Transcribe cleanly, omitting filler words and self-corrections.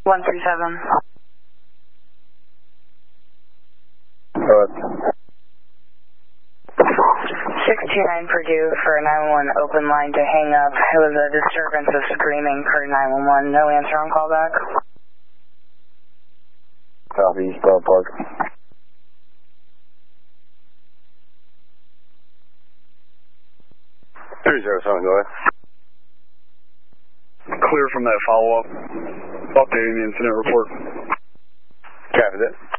137. Alright. 629 Purdue for 911 open line to hang up. It was a disturbance of screaming for 911. No answer on callback. Southeast Park. 307, go ahead. Clear from that follow-up. Updating the incident report. Copy that.